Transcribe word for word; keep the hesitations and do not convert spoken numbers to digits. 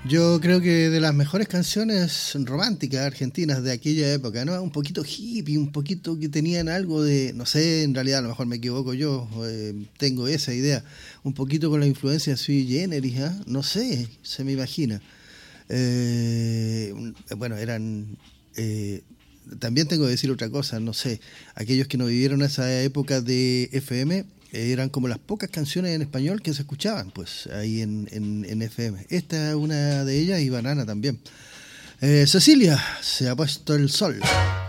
Yo creo que de las mejores canciones románticas argentinas de aquella época, ¿no? Un poquito hippie, un poquito que tenían algo de, no sé, en realidad a lo mejor me equivoco yo, eh, tengo esa idea, un poquito con la influencia sui generis, ¿ah? No sé, se me imagina. Eh, bueno, eran... eh, también tengo que decir otra cosa, no sé, aquellos que no vivieron esa época de F M, eh, eran como las pocas canciones en español que se escuchaban, pues, ahí en, en, en F M. Esta es una de ellas y Banana también. Eh, Cecilia, se ha puesto el sol.